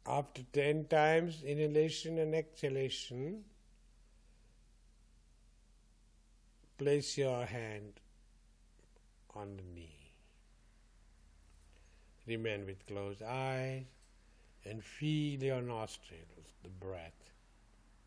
After 10 times inhalation and exhalation, place your hand on the knee. Remain with closed eyes and feel your nostrils, the breath.